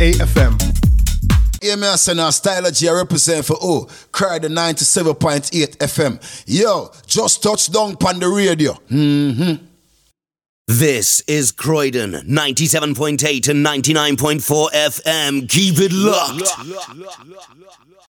FM. Yeah, me say now Stylogy I represent for Cry the 97.8 FM. Yo, just touch down on the radio. This is Croydon 97.8 and 99.4 FM. Keep it locked.